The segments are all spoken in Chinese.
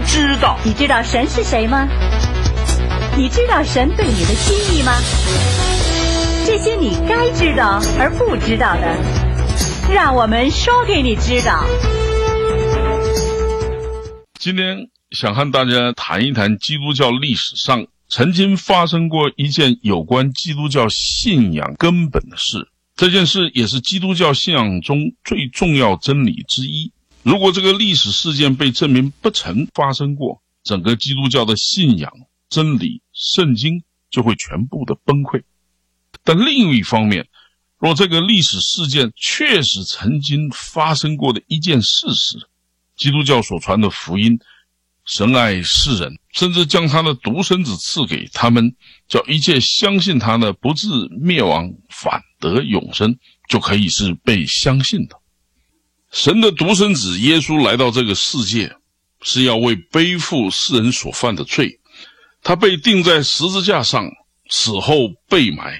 知道。 你知道神是谁吗？你知道神对你的心意吗？这些你该知道而不知道的，让我们说给你知道。 今天想和大家谈一谈基督教历史上曾经发生过一件有关基督教信仰根本的事，这件事也是基督教信仰中最重要真理之一。如果这个历史事件被证明不曾发生过，整个基督教的信仰、真理、圣经就会全部的崩溃。但另一方面，若这个历史事件确实曾经发生过的一件事实，基督教所传的福音，神爱世人，甚至将他的独生子赐给他们，叫一切相信他的不至灭亡，反得永生，就可以是被相信的。神的独生子耶稣来到这个世界，是要为背负世人所犯的罪。他被钉在十字架上，死后被埋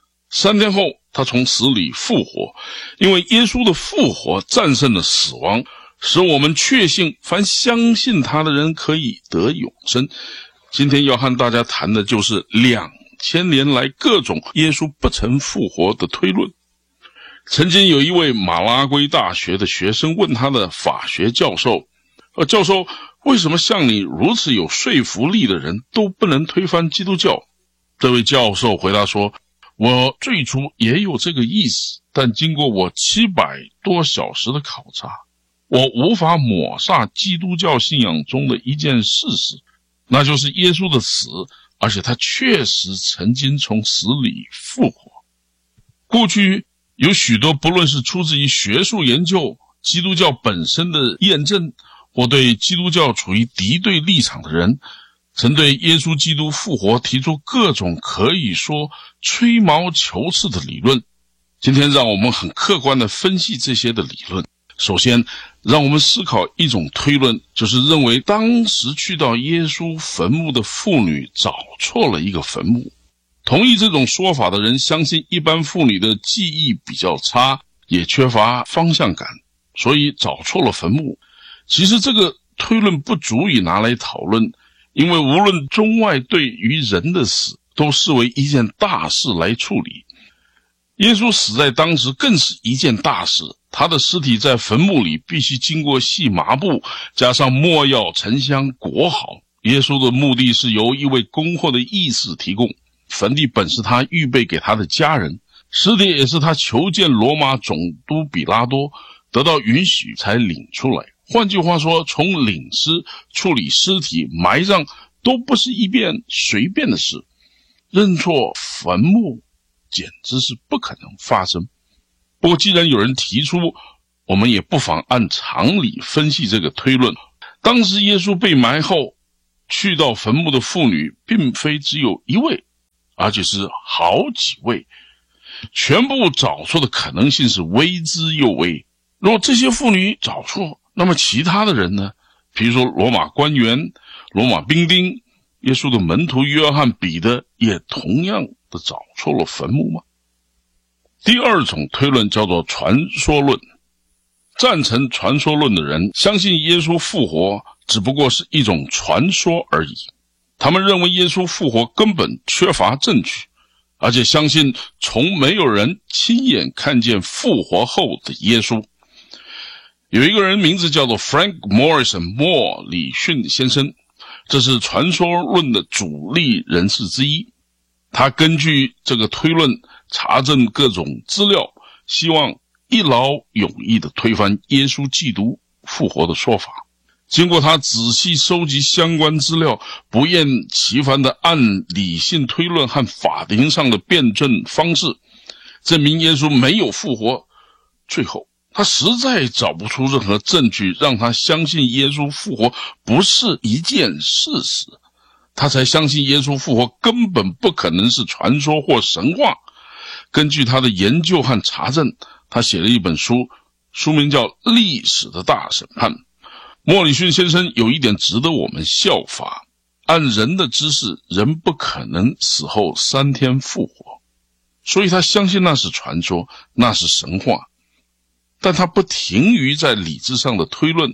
，3天后他从死里复活。因为耶稣的复活战胜了死亡，使我们确信凡相信他的人可以得永生。今天要和大家谈的就是2000年来各种耶稣不曾复活的推论。曾经有一位马拉圭大学的学生问他的法学教授，教授，为什么像你如此有说服力的人都不能推翻基督教？这位教授回答说，我最初也有这个意思，但经过我700多小时的考察，我无法抹煞基督教信仰中的一件事实，那就是耶稣的死，而且他确实曾经从死里复活。过去有许多不论是出自于学术研究、基督教本身的验证，或对基督教处于敌对立场的人，曾对耶稣基督复活提出各种可以说吹毛求疵的理论。今天让我们很客观地分析这些的理论。首先，让我们思考一种推论，就是认为当时去到耶稣坟墓的妇女找错了一个坟墓。同意这种说法的人相信一般妇女的记忆比较差，也缺乏方向感，所以找错了坟墓。其实这个推论不足以拿来讨论，因为无论中外对于人的死都视为一件大事来处理。耶稣死在当时更是一件大事，他的尸体在坟墓里必须经过细麻布，加上没药、沉香裹好。耶稣的墓地是由一位供货的义士提供，坟地本是他预备给他的家人，尸体也是他求见罗马总督比拉多，得到允许才领出来。换句话说，从领尸、处理尸体、埋葬都不是一件随便的事，认错坟墓简直是不可能发生。不过既然有人提出，我们也不妨按常理分析这个推论。当时耶稣被埋后，去到坟墓的妇女并非只有一位，而且是好几位，全部找错的可能性是微之又微。若这些妇女找错，那么其他的人呢？比如说罗马官员、罗马兵丁、耶稣的门徒约翰、彼得也同样的找错了坟墓吗？第二种推论叫做传说论。赞成传说论的人相信耶稣复活只不过是一种传说而已，他们认为耶稣复活根本缺乏证据，而且相信从没有人亲眼看见复活后的耶稣。有一个人名字叫做 Frank Morrison 莫里逊先生，这是传说论的主力人士之一。他根据这个推论查证各种资料，希望一劳永逸地推翻耶稣基督复活的说法。经过他仔细收集相关资料，不厌其烦地按理性推论和法庭上的辩证方式证明耶稣没有复活。最后他实在找不出任何证据让他相信耶稣复活不是一件事实，他才相信耶稣复活根本不可能是传说或神话。根据他的研究和查证，他写了一本书，书名叫《历史的大审判》。莫里逊先生有一点值得我们效法，按人的知识，人不可能死后3天复活，所以他相信那是传说，那是神话。但他不停于在理智上的推论，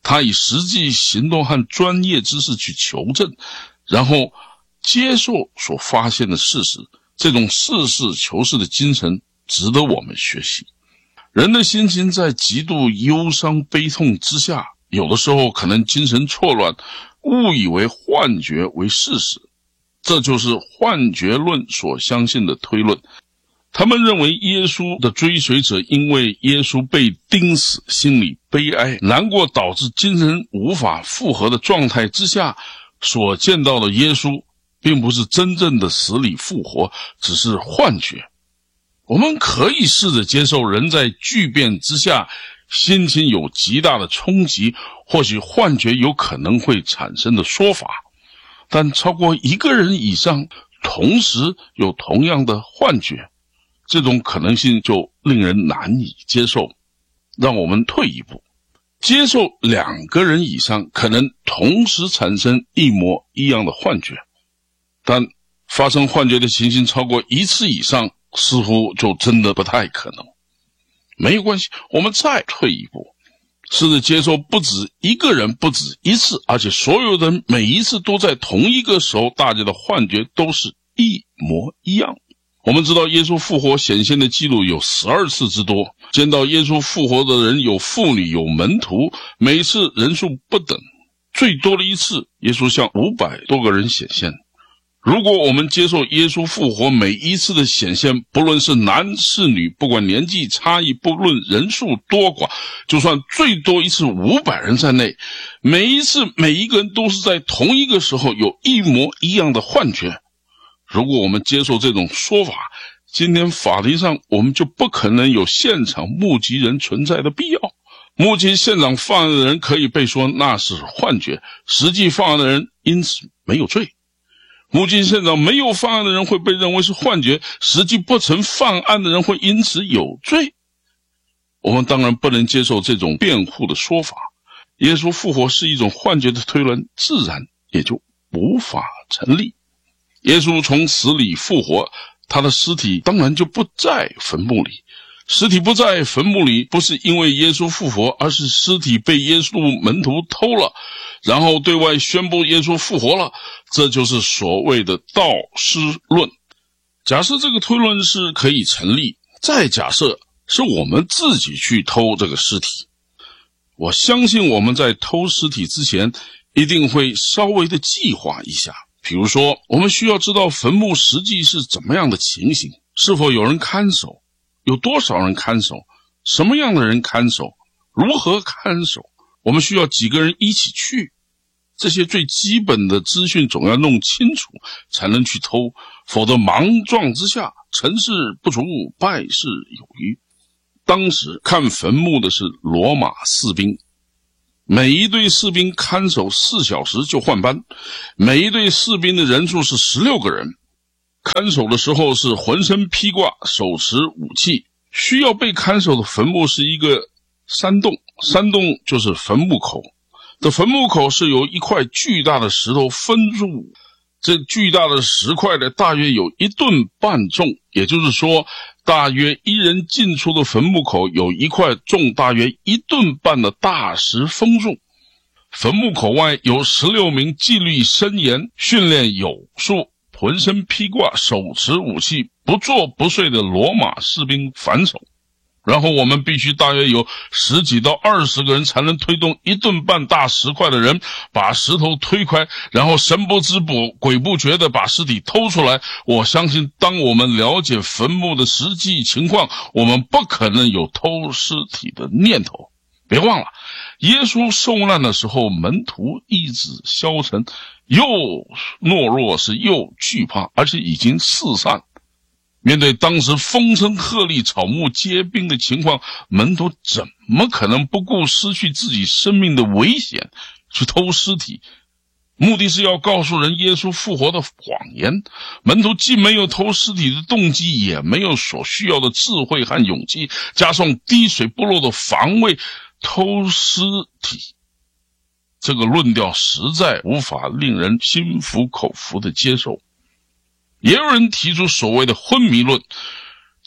他以实际行动和专业知识去求证，然后接受所发现的事实。这种实事求是的精神值得我们学习。人的心情在极度忧伤悲痛之下，有的时候可能精神错乱，误以为幻觉为事实，这就是幻觉论所相信的推论。他们认为耶稣的追随者因为耶稣被钉死，心里悲哀难过，导致精神无法复合的状态之下所见到的耶稣并不是真正的死里复活，只是幻觉。我们可以试着接受人在巨变之下心情有极大的冲击，或许幻觉有可能会产生的说法，但超过一个人以上同时有同样的幻觉，这种可能性就令人难以接受。让我们退一步，接受2个人以上可能同时产生一模一样的幻觉，但发生幻觉的情形超过1次以上，似乎就真的不太可能。没有关系，我们再退一步，试着接受不止一个人，不止1次，而且所有人每一次都在同一个时候，大家的幻觉都是一模一样。我们知道耶稣复活显现的记录有12次之多，见到耶稣复活的人有妇女，有门徒，每次人数不等，最多的一次耶稣向500多个人显现。如果我们接受耶稣复活每一次的显现，不论是男是女，不管年纪差异，不论人数多寡，就算最多一次500人在内，每一次每一个人都是在同一个时候有一模一样的幻觉。如果我们接受这种说法，今天法庭上我们就不可能有现场目击人存在的必要。目击现场犯案的人可以被说那是幻觉，实际犯案的人因此没有罪。目击现场没有犯案的人会被认为是幻觉，实际不曾犯案的人会因此有罪。我们当然不能接受这种辩护的说法，耶稣复活是一种幻觉的推论，自然也就无法成立。耶稣从死里复活，他的尸体当然就不在坟墓里。尸体不在坟墓里，不是因为耶稣复活，而是尸体被耶稣门徒偷了，然后对外宣布耶稣复活了，这就是所谓的盗尸论。假设这个推论是可以成立，再假设是我们自己去偷这个尸体，我相信我们在偷尸体之前一定会稍微的计划一下。比如说，我们需要知道坟墓实际是怎么样的情形，是否有人看守，有多少人看守，什么样的人看守，如何看守，我们需要几个人一起去，这些最基本的资讯总要弄清楚才能去偷，否则莽撞之下成事不足，败事有余。当时看坟墓的是罗马士兵，每一队士兵看守4小时就换班，每一队士兵的人数是16个人，看守的时候是浑身披挂，手持武器。需要被看守的坟墓是一个山洞，山洞就是坟墓口，这坟墓口是由一块巨大的石头分住，这巨大的石块的大约有1吨半重，也就是说大约一人进出的坟墓口有一块重大约1吨半的大石封住。坟墓口外有16名纪律森严、训练有素、浑身披挂、手持武器、不坐不睡的罗马士兵反守。然后我们必须大约有10几到20个人才能推动1吨半大石块的人把石头推开，然后神不知鬼不觉地把尸体偷出来。我相信当我们了解坟墓的实际情况，我们不可能有偷尸体的念头。别忘了，耶稣受难的时候，门徒意志消沉，又懦弱，是又惧怕，而且已经四散。面对当时风声鹤唳、草木皆兵的情况，门徒怎么可能不顾失去自己生命的危险去偷尸体？目的是要告诉人耶稣复活的谎言。门徒既没有偷尸体的动机，也没有所需要的智慧和勇气，加上滴水不漏的防卫，偷尸体这个论调实在无法令人心服口服的接受。也有人提出所谓的昏迷论，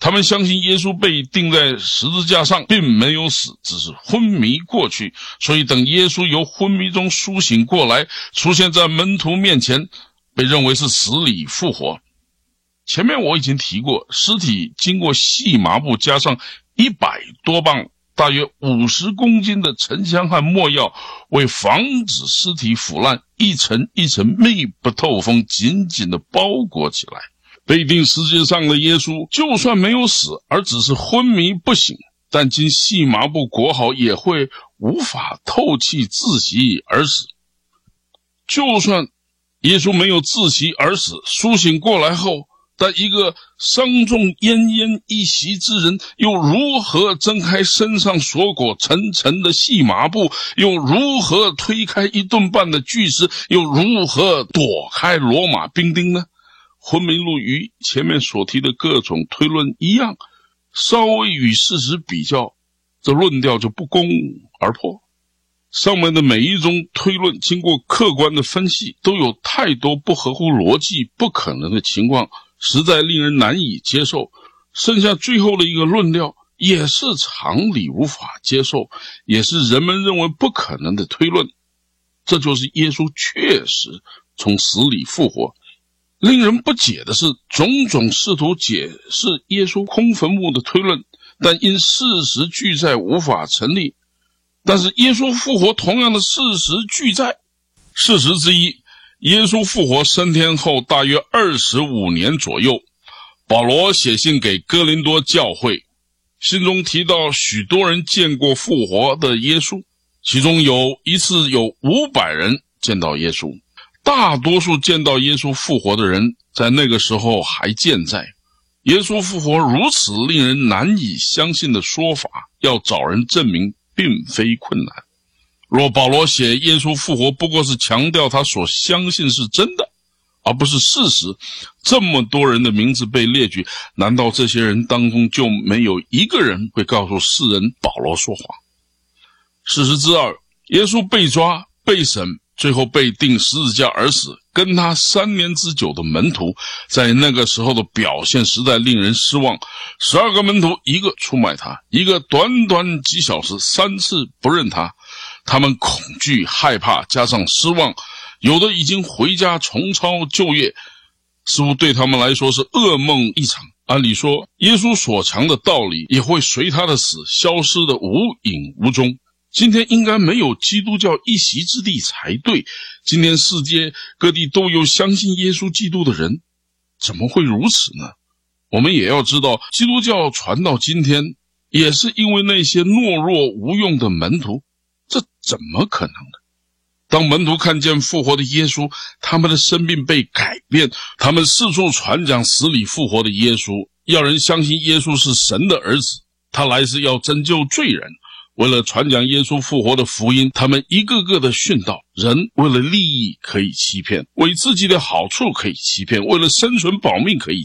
他们相信耶稣被钉在十字架上并没有死，只是昏迷过去，所以等耶稣由昏迷中苏醒过来，出现在门徒面前，被认为是死里复活。前面我已经提过，尸体经过细麻布加上100多磅大约50公斤的沉香和没药，为防止尸体腐烂，一层一层密不透风，紧紧地包裹起来。被钉十字架上的耶稣就算没有死，而只是昏迷不醒，但经细麻布裹好也会无法透气窒息而死。就算耶稣没有窒息而死，苏醒过来后，但一个伤重奄奄一息之人又如何睁开身上锁裹沉沉的细麻布，又如何推开1吨半的巨石，又如何躲开罗马兵丁呢？昏迷录与前面所提的各种推论一样，稍微与事实比较，这论调就不攻而破。上面的每一种推论经过客观的分析，都有太多不合乎逻辑不可能的情况，实在令人难以接受。剩下最后的一个论调也是常理无法接受，也是人们认为不可能的推论，这就是耶稣确实从死里复活。令人不解的是，种种试图解释耶稣空坟墓的推论，但因事实俱在无法成立。但是耶稣复活同样的事实俱在。事实之一，耶稣复活升天后大约25年左右，保罗写信给哥林多教会，信中提到许多人见过复活的耶稣，其中有一次有500人见到耶稣。大多数见到耶稣复活的人在那个时候还健在。耶稣复活如此令人难以相信的说法，要找人证明并非困难。若保罗写耶稣复活不过是强调他所相信是真的，而不是事实，这么多人的名字被列举，难道这些人当中就没有一个人会告诉世人保罗说谎？事实之二，耶稣被抓、被审，最后被钉十字架而死，跟他3年之久的门徒在那个时候的表现实在令人失望。12个门徒，一个出卖他，一个短短几小时3次不认他。他们恐惧害怕加上失望，有的已经回家重操旧业，似乎对他们来说是噩梦一场。按理说，耶稣所强的道理也会随他的死消失得无影无踪。今天应该没有基督教一席之地才对，今天世界各地都有相信耶稣基督的人，怎么会如此呢？我们也要知道，基督教传到今天也是因为那些懦弱无用的门徒，这怎么可能呢？当门徒看见复活的耶稣，他们的生命被改变，他们四处传讲死里复活的耶稣，要人相信耶稣是神的儿子，他来是要拯救罪人。为了传讲耶稣复活的福音，他们一个个的殉道。人为了利益可以欺骗，为自己的好处可以欺骗，为了生存保命可以